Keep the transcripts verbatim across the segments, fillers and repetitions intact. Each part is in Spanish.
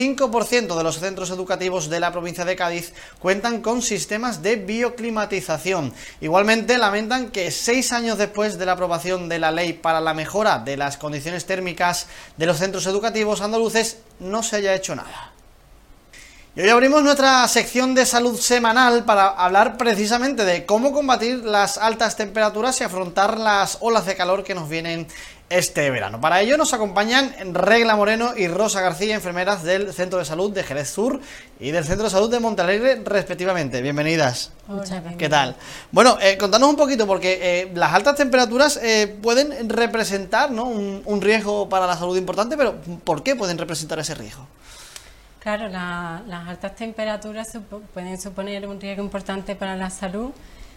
cinco por ciento de los centros educativos de la provincia de Cádiz cuentan con sistemas de bioclimatización. Igualmente lamentan que seis años después de la aprobación de la ley para la mejora de las condiciones térmicas de los centros educativos andaluces no se haya hecho nada. Y hoy abrimos nuestra sección de salud semanal para hablar precisamente de cómo combatir las altas temperaturas y afrontar las olas de calor que nos vienen este verano. Para ello nos acompañan Regla Moreno y Rosa García, enfermeras del Centro de Salud de Jerez Sur y del Centro de Salud de Montealegre, respectivamente. Bienvenidas. Muchas gracias. ¿Qué tal? Bueno, eh, contanos un poquito, porque eh, las altas temperaturas eh, pueden representar, ¿no?, un, un riesgo para la salud importante, pero ¿por qué pueden representar ese riesgo? Claro, la, las altas temperaturas supo, pueden suponer un riesgo importante para la salud,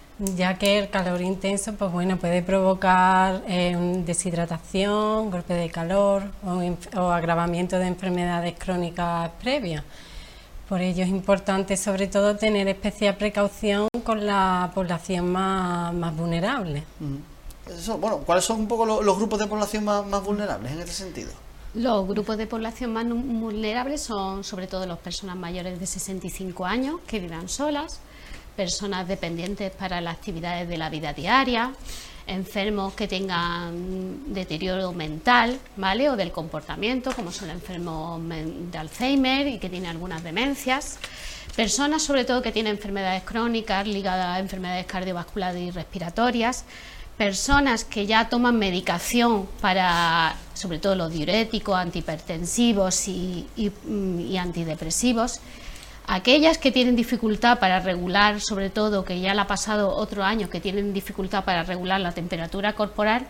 ya que el calor intenso, pues bueno, puede provocar eh, deshidratación, golpe de calor o, o agravamiento de enfermedades crónicas previas. Por ello es importante, sobre todo, tener especial precaución con la población más, más vulnerable. Eso, bueno, ¿cuáles son un poco los, los grupos de población más, más vulnerables en este sentido? Los grupos de población más vulnerables son sobre todo las personas mayores de sesenta y cinco años que vivan solas, personas dependientes para las actividades de la vida diaria, enfermos que tengan deterioro mental, ¿vale?, o del comportamiento, como son los enfermos de Alzheimer y que tienen algunas demencias, personas sobre todo que tienen enfermedades crónicas ligadas a enfermedades cardiovasculares y respiratorias, personas que ya toman medicación para, sobre todo los diuréticos, antihipertensivos y, y, y antidepresivos, aquellas que tienen dificultad para regular, sobre todo que ya le ha pasado otro año, que tienen dificultad para regular la temperatura corporal,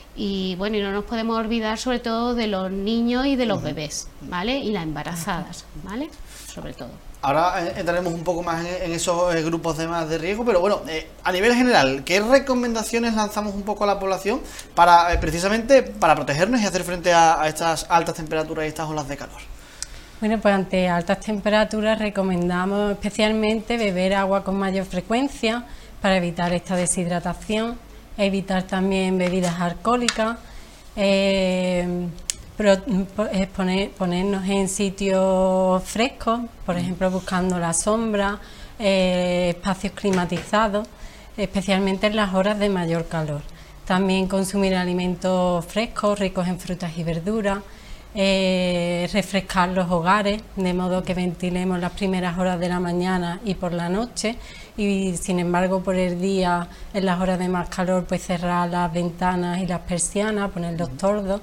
y bueno, y no nos podemos olvidar sobre todo de los niños y de los bebés, ¿vale?, y las embarazadas, ¿vale?, sobre todo. Ahora entraremos un poco más en, en esos eh, grupos de más de riesgo, pero bueno, eh, a nivel general, ¿qué recomendaciones lanzamos un poco a la población para eh, precisamente para protegernos y hacer frente a, a estas altas temperaturas y estas olas de calor? Bueno, pues ante altas temperaturas recomendamos especialmente beber agua con mayor frecuencia para evitar esta deshidratación, evitar también bebidas alcohólicas, eh, Pero, poner, ponernos en sitios frescos, por ejemplo buscando la sombra, eh, espacios climatizados, especialmente en las horas de mayor calor. También consumir alimentos frescos, ricos en frutas y verduras, eh, refrescar los hogares, de modo que ventilemos las primeras horas de la mañana y por la noche, y sin embargo por el día, en las horas de más calor, pues cerrar las ventanas y las persianas, poner los toldos.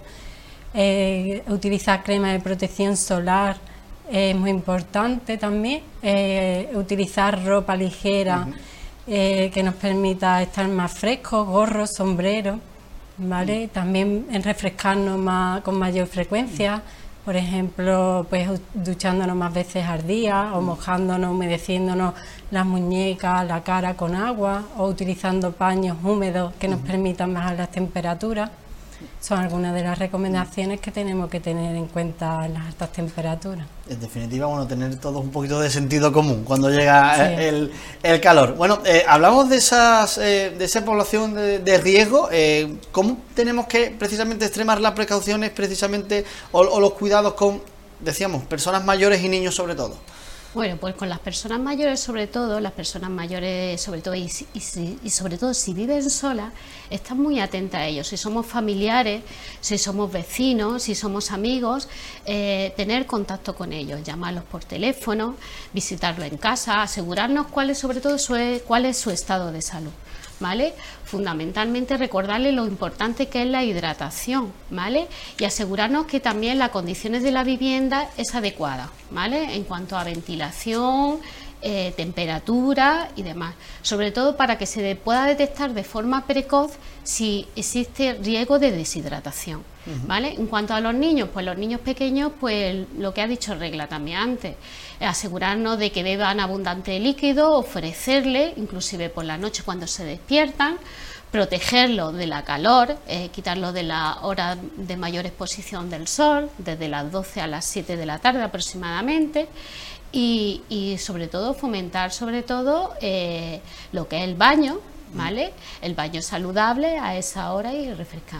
Eh, utilizar crema de protección solar eh, es muy importante también, eh, utilizar ropa ligera eh, que nos permita estar más frescos, gorros, sombreros, ¿vale? También en refrescarnos más, con mayor frecuencia, por ejemplo, pues duchándonos más veces al día, o mojándonos, humedeciéndonos las muñecas, la cara con agua, o utilizando paños húmedos que nos permitan bajar las temperaturas. Son algunas de las recomendaciones que tenemos que tener en cuenta en las altas temperaturas. En definitiva, bueno, tener todos un poquito de sentido común cuando llega sí. el, el calor. Bueno, eh, hablamos de esas eh, de esa población de, de riesgo. Eh, ¿Cómo tenemos que precisamente extremar las precauciones precisamente o, o los cuidados con, decíamos, personas mayores y niños sobre todo? Bueno, pues con las personas mayores sobre todo, las personas mayores sobre todo y, y, y sobre todo si viven solas, están muy atentas a ellos. Si somos familiares, si somos vecinos, si somos amigos, eh, tener contacto con ellos, llamarlos por teléfono, visitarlos en casa, asegurarnos cuál es sobre todo su, cuál es su estado de salud, ¿vale? Fundamentalmente recordarles lo importante que es la hidratación, ¿vale? Y asegurarnos que también las condiciones de la vivienda es adecuada, ¿vale?, en cuanto a ventilación, eh, temperatura y demás, sobre todo para que se pueda detectar de forma precoz si existe riesgo de deshidratación, uh-huh. ¿vale? En cuanto a los niños, pues los niños pequeños, pues lo que ha dicho Regla también antes, asegurarnos de que beban abundante líquido, ofrecerle, inclusive por la noche cuando se despiertan, protegerlos de la calor, eh, quitarlos de la hora de mayor exposición del sol, desde las doce a las siete de la tarde aproximadamente, y, y sobre todo fomentar sobre todo eh, lo que es el baño, ¿vale?, el baño saludable a esa hora y refrescante.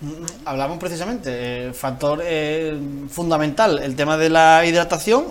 Hablamos precisamente, eh, factor eh, fundamental, el tema de la hidratación.